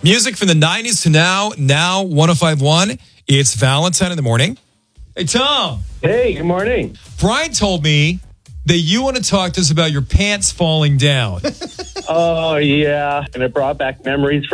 Music from the 90s to now 1051. It's Valentine in the morning. Hey, Tom. Hey, good morning. Brian told me that you want to talk to us about your pants falling down. Oh, yeah. And it brought back memories